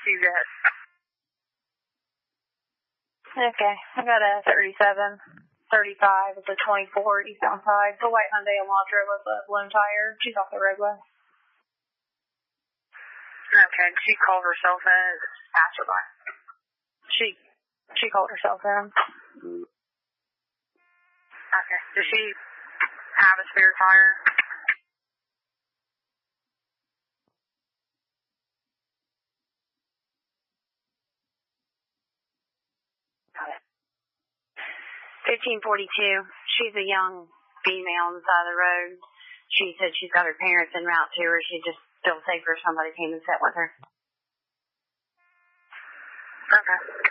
you get? Okay, I got a 37, 35 with a 24 eastbound side. The white Hyundai Elantra with a blown tire. She's off the roadway. Okay, and she called herself in as a passerby. She called herself in. Okay. Does she have a spare tire? Got it. 1542. She's a young female on the side of the road. She said she's got her parents en route to her. She'd just feel safer if somebody came and sat with her. Okay.